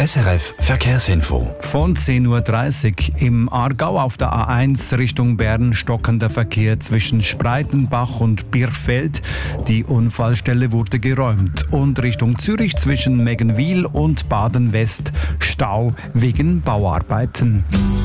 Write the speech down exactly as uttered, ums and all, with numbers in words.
S R F Verkehrsinfo. Von zehn Uhr dreißig im Aargau auf der A eins Richtung Bern stockender Verkehr zwischen Spreitenbach und Birfeld. Die Unfallstelle wurde geräumt. Und Richtung Zürich zwischen Meggenwil und Baden-West Stau wegen Bauarbeiten.